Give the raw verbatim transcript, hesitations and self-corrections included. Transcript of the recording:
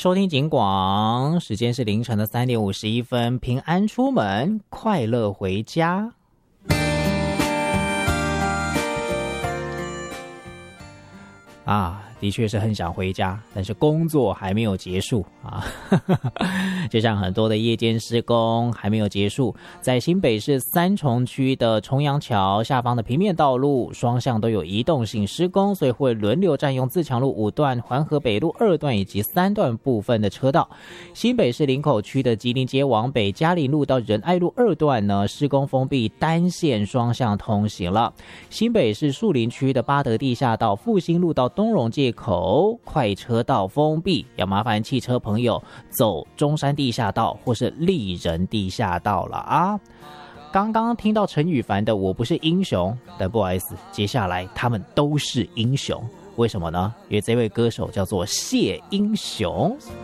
收听警广，时间是凌晨的三点五十一分，平安出门，快乐回家。啊，的确是很想回家，但是工作还没有结束啊。就像很多的夜间施工还没有结束，在新北市三重区的重阳桥下方的平面道路双向都有移动性施工，所以会轮流占用自强路五段、环河北路二段以及三段部分的车道。新北市林口区的吉林街往北嘉林路到仁爱路二段呢，施工封闭单线双向通行了。新北市树林区的八德地下道复兴路到东荣界口快车道封闭，要麻烦汽车朋友走中山地下道或是立人地下道了啊。刚刚听到陈羽凡的我不是英雄，但不好意思，接下来他们都是英雄。为什么呢？因为这位歌手叫做谢英雄。